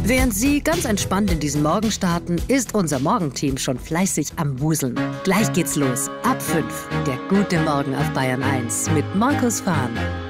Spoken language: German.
Während Sie ganz entspannt in diesen Morgen starten, ist unser Morgenteam schon fleißig am Wuseln. Gleich geht's los. Ab 5. Der gute Morgen auf Bayern 1 mit Markus Fahn.